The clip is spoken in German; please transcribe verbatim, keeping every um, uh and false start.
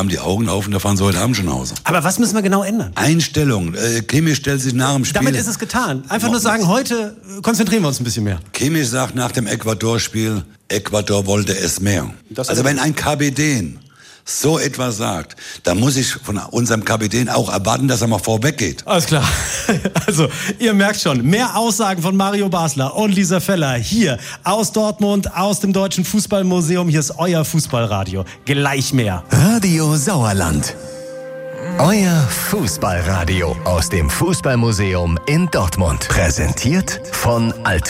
haben die Augen auf und da fahren sie heute Abend schon nach Hause. Aber was müssen wir genau ändern? Einstellung. Äh, Kimmich stellt sich nach dem Spiel. Damit ist es getan. Einfach nur sagen, heute konzentrieren wir uns ein bisschen mehr. Kimmich sagt nach dem Ecuador-Spiel, Ecuador wollte es mehr. Das also wenn ein Kapitän so etwas sagt, dann muss ich von unserem Kapitän auch erwarten, dass er mal vorweg geht. Alles klar. Also, ihr merkt schon, mehr Aussagen von Mario Basler und Lisa Feller hier aus Dortmund, aus dem Deutschen Fußballmuseum. Hier ist euer Fußballradio. Gleich mehr. Radio Sauerland. Euer Fußballradio aus dem Fußballmuseum in Dortmund. Präsentiert von Alto.